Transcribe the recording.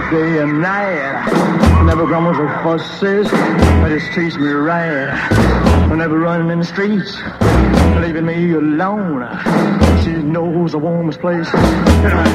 day and night. Never grumbles or fusses, but just treats me right. Never running in the streets, leaving me alone. She knows the warmest place in my